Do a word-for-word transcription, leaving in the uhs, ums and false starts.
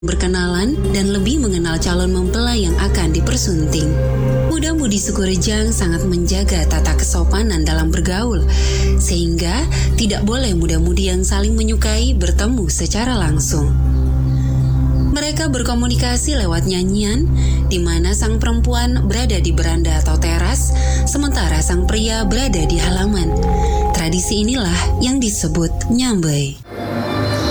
berkenalan dan lebih mengenal calon mempelai yang akan dipersunting. Muda-mudi suku Rejang sangat menjaga tata kesopanan dalam bergaul, sehingga tidak boleh muda-mudi yang saling menyukai bertemu secara langsung. Mereka berkomunikasi lewat nyanyian, di mana sang perempuan berada di beranda atau teras, sementara sang pria berada di halaman. Tradisi inilah yang disebut nyambay.